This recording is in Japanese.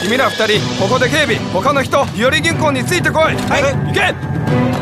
君ら2人ここで警備、他の人日和銀行についてこい。はい、行け。